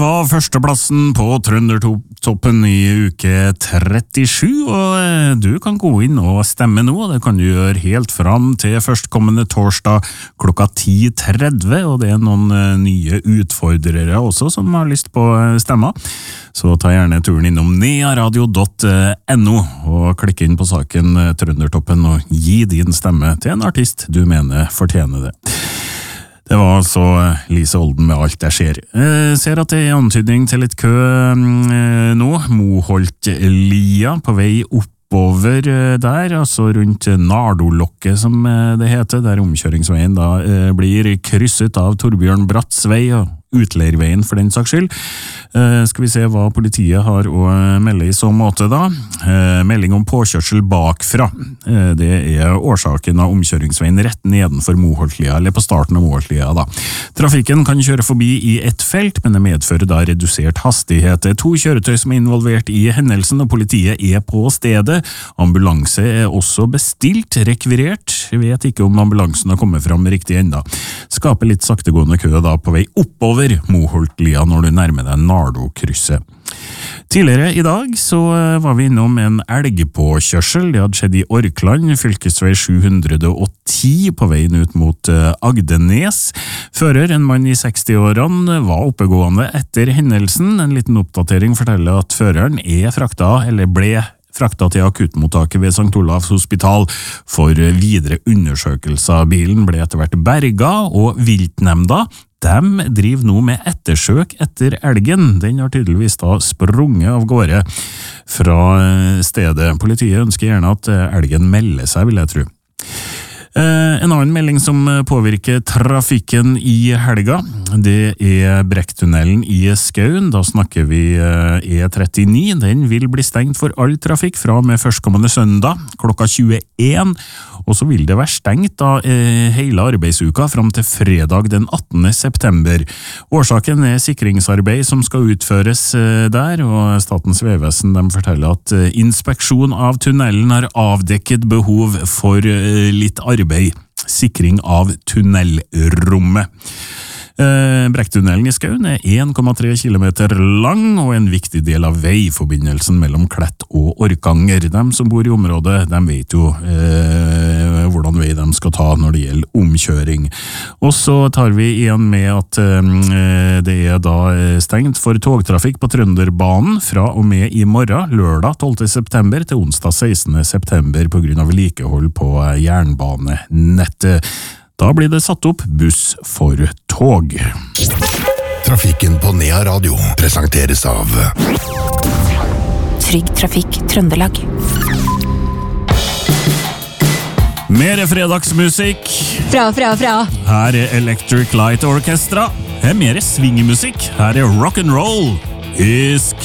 var førsteplassen på Trøndertoppen i uke 37, og du kan gå inn og stemme nå, det kan du gjøre helt fram til førstkommende torsdag klokka 10:30, og det er noen nye utfordrere også som har lyst på stemmer. Så ta gjerne turen innom nearadio.no og klikk inn på saken Trøndertoppen og gi din stemme til en artist du mener fortjener det. Det var altså Lise Olden med Alt jeg ser. Ser at det er antydning til litt kø nå. Moholt-lia på vei oppover der, altså rundt Nardolokket som det heter, der omkjøringsveien da blir krysset av Torbjørn Bratts vei og Utleirveien for den saks skyld. Skal vi se hva politiet har å melde i så måte da. Melding om påkjørsel bakfra. Det er årsaken av omkjøringsveien rett nedenfor Moholtlia, eller på starten av Moholtlia da. Trafikken kan kjøre forbi i ett felt, men det medfører da redusert hastighet. Det er 2 kjøretøy som er involvert i hendelsen, og politiet er på stedet. Ambulanse er også bestilt, rekvirert. Jeg vet ikke om ambulansen har kommet fram riktig enda. Skaper litt saktegående kø da på vei oppover Moholtlia når du nærmer deg Nardo-krysset. Tidligere i dag så var vi innom en elgpåkjørsel. Det hadde skjedd i Orkland, fylkesvei 710 på veien ut mot Agdenes. Fører, en mann i 60-årene, var oppegående etter hendelsen. En liten oppdatering forteller at føreren er frakta, eller ble frakta til akuttmottaket ved St. Olavs hospital for videre undersøkelser. Bilen ble etter hvert berga, og viltnemnda de driver nå med ettersøk etter elgen. Den har tydeligvis da sprunget av gårde fra stedet. Politiet ønsker gjerne at elgen melder seg, vil jeg tro. En annen melding som påvirker trafikken i helga, det er Brekktunnelen i Skaun. Da snakker vi E39. Den vil bli stengt for all trafikk fra og med førstkommende søndag klokka 21, og så vil det være stengt da hele arbeidsuka fram til fredag den 18. september. Årsaken er sikringsarbeid som skal utføres der, og Statens vegvesen de forteller at inspeksjon av tunnelen har avdekket behov for litt arbeid. Sikring av tunnelrommet. Brekktunnelen i Skaun er 1,3 kilometer lang og en viktig del av veiforbindelsen mellom Klett og Orkanger. De som bor i området, de vet jo hvordan vei de skal ta når det gjelder omkjøring. Og så tar vi igjen med at det er da stengt for togtrafikk på Trønderbanen fra og med i morgen, lørdag 12. september til onsdag 16. september på grunn av vedlikehold på jernbanenettet. Da blir det satt opp buss for tog. Trafikken på Nea Radio presenteres av Trygg Trafikk Trøndelag. Mer fredagsmusikk. Fra. Her er Electric Light Orchestra. Her er mer swingmusikk. Her er rock'n'roll is